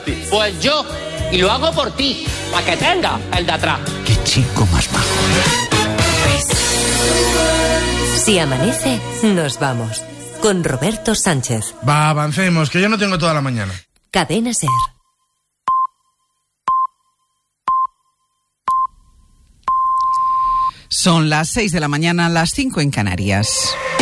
ti. Pues yo, y lo hago por ti, para que tenga el de atrás. ¡Qué chico más majo! Si amanece, nos vamos. Con Roberto Sánchez. Va, avancemos, que yo no tengo toda la mañana. Cadena SER. Son las 6 de la mañana, las 5 en Canarias.